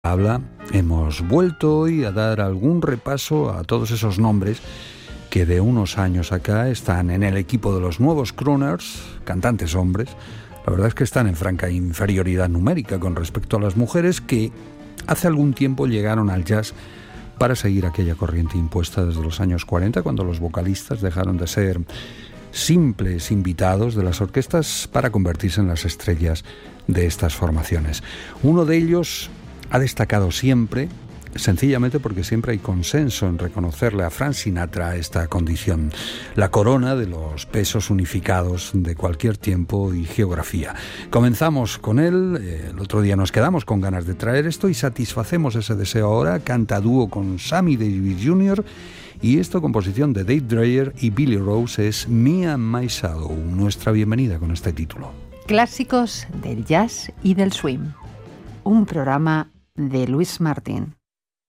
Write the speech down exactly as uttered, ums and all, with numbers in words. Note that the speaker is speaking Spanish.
Habla, hemos vuelto hoy a dar algún repaso a todos esos nombres que de unos años acá están en el equipo de los nuevos crooners, cantantes hombres. La verdad es que están en franca inferioridad numérica con respecto a las mujeres que hace algún tiempo llegaron al jazz para seguir aquella corriente impuesta desde los años cuarenta, cuando los vocalistas dejaron de ser simples invitados de las orquestas para convertirse en las estrellas de estas formaciones. Uno de ellos ha destacado siempre, sencillamente porque siempre hay consenso en reconocerle a Frank Sinatra esta condición, la corona de los pesos unificados de cualquier tiempo y geografía. Comenzamos con él, el otro día nos quedamos con ganas de traer esto y satisfacemos ese deseo ahora. Canta a dúo con Sammy Davis junior y esta composición de Dave Dreyer y Billy Rose es Me and My Shadow, nuestra bienvenida con este título. Clásicos del jazz y del swing, un programa de Luis Martín.